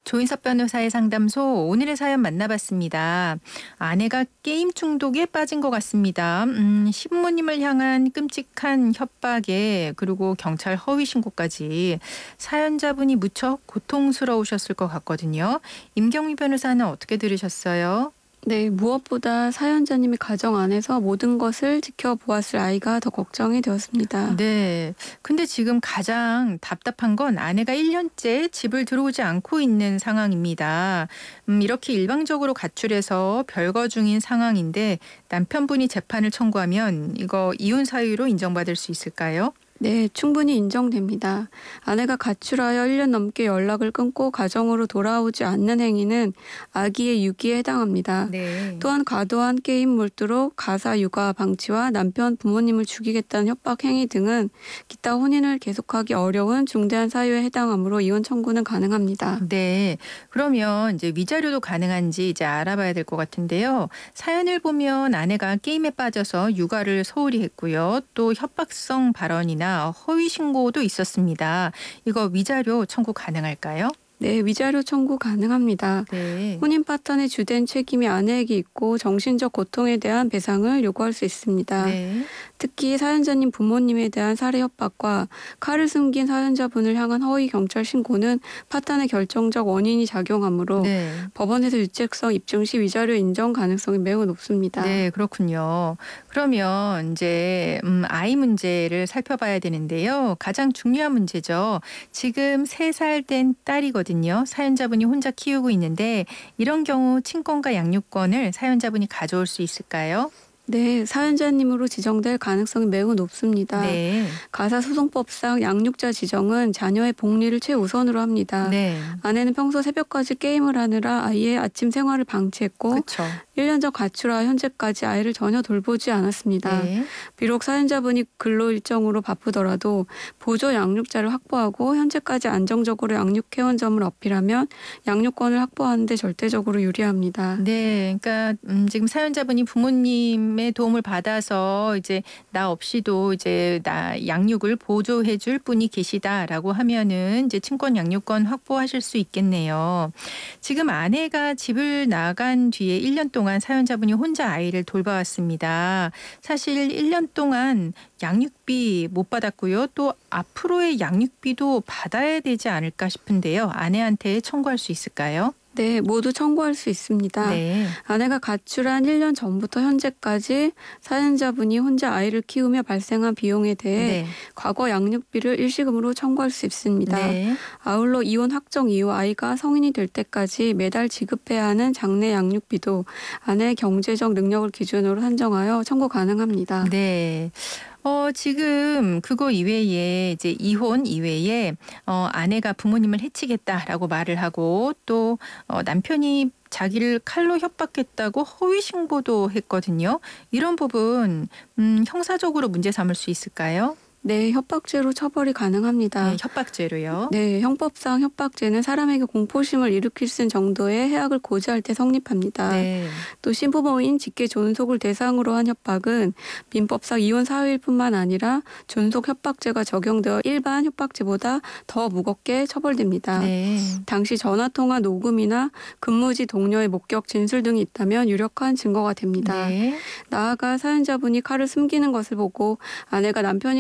조인섭 변호사의 상담소 오늘의 사연 만나봤습니다. 아내가 게임 중독에 빠진 것 같습니다. 시부모님을 향한 끔찍한 협박에 그리고 경찰 허위 신고까지 사연자분이 무척 고통스러우셨을 것 같거든요. 임경미 변호사는 어떻게 들으셨어요? 네, 무엇보다 사연자님이 가정 안에서 모든 것을 지켜보았을 아이가 더 걱정이 되었습니다. 네. 근데 지금 가장 답답한 건 아내가 1년째 집을 들어오지 않고 있는 상황입니다. 이렇게 일방적으로 가출해서 별거 중인 상황인데 남편분이 재판을 청구하면 이거 이혼 사유로 인정받을 수 있을까요? 네, 충분히 인정됩니다. 아내가 가출하여 1년 넘게 연락을 끊고 가정으로 돌아오지 않는 행위는 아기의 유기에 해당합니다. 네. 또한 과도한 게임 몰두로 가사 육아 방치와 남편 부모님을 죽이겠다는 협박 행위 등은 기타 혼인을 계속하기 어려운 중대한 사유에 해당하므로 이혼 청구는 가능합니다. 네. 그러면 이제 위자료도 가능한지 이제 알아봐야 될 것 같은데요. 사연을 보면 아내가 게임에 빠져서 육아를 소홀히 했고요. 또 협박성 발언이나 허위 신고도 있었습니다. 이거 위자료 청구 가능할까요? 네, 위자료 청구 가능합니다. 네. 혼인 파탄의 주된 책임이 아내에게 있고 정신적 고통에 대한 배상을 요구할 수 있습니다. 네. 특히 사연자님 부모님에 대한 살해 협박과 칼을 숨긴 사연자분을 향한 허위 경찰 신고는 파탄의 결정적 원인이 작용하므로 네. 법원에서 유책성 입증 시 위자료 인정 가능성이 매우 높습니다. 네, 그렇군요. 그러면 이제 아이 문제를 살펴봐야 되는데요. 가장 중요한 문제죠. 지금 3살 된 딸이거든요. 사연자분이 혼자 키우고 있는데 이런 경우 친권과 양육권을 사연자분이 가져올 수 있을까요? 네, 사연자님으로 지정될 가능성이 매우 높습니다. 네. 가사소송법상 양육자 지정은 자녀의 복리를 최우선으로 합니다. 네. 아내는 평소 새벽까지 게임을 하느라 아이의 아침 생활을 방치했고 그렇죠. 1년 전 가출하 현재까지 아이를 전혀 돌보지 않았습니다. 네. 비록 사연자분이 근로 일정으로 바쁘더라도 보조 양육자를 확보하고 현재까지 안정적으로 양육해온 점을 어필하면 양육권을 확보하는 데 절대적으로 유리합니다. 네, 그러니까 지금 사연자분이 부모님의 도움을 받아서 이제 나 없이도 이제 나 양육을 보조해줄 분이 계시다라고 하면은 이제 친권 양육권 확보하실 수 있겠네요. 지금 아내가 집을 나간 뒤에 1년 동안 사연자분이 혼자 아이를 돌봐왔습니다. 사실 1년 동안 양육비 못 받았고요. 또 앞으로의 양육비도 받아야 되지 않을까 싶은데요. 아내한테 청구할 수 있을까요? 네, 모두 청구할 수 있습니다. 네. 아내가 가출한 1년 전부터 현재까지 사연자분이 혼자 아이를 키우며 발생한 비용에 대해 네. 과거 양육비를 일시금으로 청구할 수 있습니다. 네. 아울러 이혼 확정 이후 아이가 성인이 될 때까지 매달 지급해야 하는 장래 양육비도 아내의 경제적 능력을 기준으로 산정하여 청구 가능합니다. 네. 지금 그거 이외에 이제 이혼 이외에 아내가 부모님을 해치겠다라고 말을 하고 또 남편이 자기를 칼로 협박했다고 허위 신고도 했거든요. 이런 부분 형사적으로 문제 삼을 수 있을까요? 네, 협박죄로 처벌이 가능합니다. 네, 협박죄로요. 네, 형법상 협박죄는 사람에게 공포심을 일으킬 수 있는 정도의 해악을 고지할 때 성립합니다. 네. 또 신부모인 직계 존속을 대상으로 한 협박은 민법상 이혼 사유일 뿐만 아니라 존속 협박죄가 적용되어 일반 협박죄보다 더 무겁게 처벌됩니다. 네. 당시 전화통화 녹음이나 근무지 동료의 목격 진술 등이 있다면 유력한 증거가 됩니다. 네. 나아가 사연자분이 칼을 숨기는 것을 보고 아내가 남편이